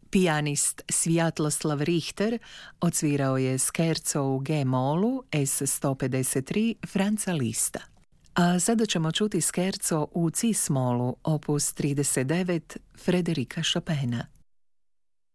Pijanist Svjatoslav Richter odsvirao je skerco u G-molu S153 Franza Lista. A sada ćemo čuti skerco u Cis-molu opus 39 Frederika Chopina.